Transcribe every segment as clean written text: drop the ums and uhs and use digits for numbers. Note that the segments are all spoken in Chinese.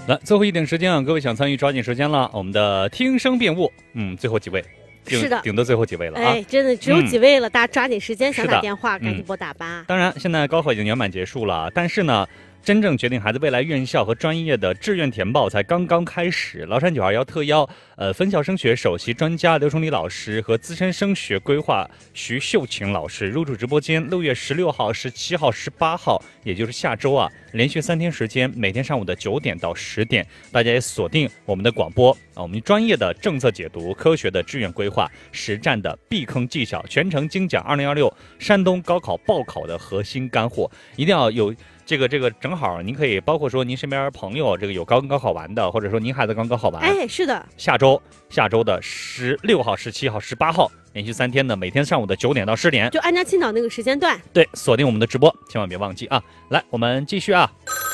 来，最后一点时间啊，各位想参与抓紧时间了。我们的听声辨物，最后几位， 是的， 顶到最后几位了啊！ 哎，真的只有几位了，大家抓紧时间，想打电话赶紧拨打吧。 当然，现在高考已经圆满结束了，但是呢，真正决定孩子未来院校和专业的志愿填报才刚刚开始。崂山921特邀分校升学首席专家刘崇礼老师和资深升学规划徐秀琴老师入驻直播间。6月16号、17号、18号，也就是下周啊，连续3天时间，每天上午的9点到10点，大家也锁定我们的广播啊，我们专业的政策解读、科学的志愿规划、实战的避坑技巧，全程精讲2016山东高考报考的核心干货，一定要有。这个正好，您可以包括说您身边朋友有刚高考完的，或者说您孩子刚高考完， 哎，是的， 下周的16号、17号、18号，连续3天呢，每天上午的9点到10点， 就安家青岛那个时间段， 对，锁定我们的直播，千万别忘记啊！来，我们继续啊。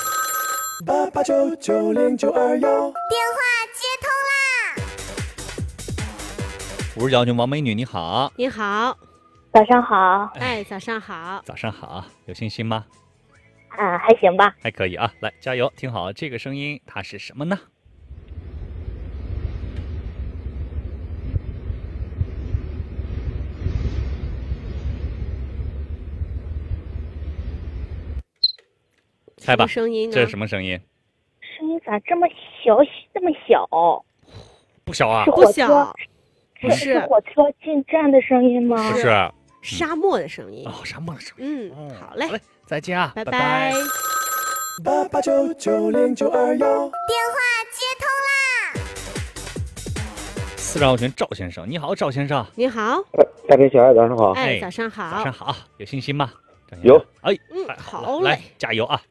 88990921， 电话接通啦！ 我是姚军王美女，你好， 你好， 早上好。 哎，早上好， 早上好，有信心吗？ 还行吧， 还可以啊，来加油！听好这个声音，它是什么呢？猜吧， 声音呢？ 这是什么声音？ 声音咋这么小？ 不小啊， 不小，不是火车进站的声音吗？ 不是， 沙漠的声音。 哦，沙漠的声音。 好嘞， 再见啊， 拜拜。 88990921， 电话接通啦！ 四让群赵先生，你好，赵先生。 你好， 大飞小爱早上好。 哎，早上好， 早上好，有信心吗？ 有。 哎， 好嘞， 来加油啊！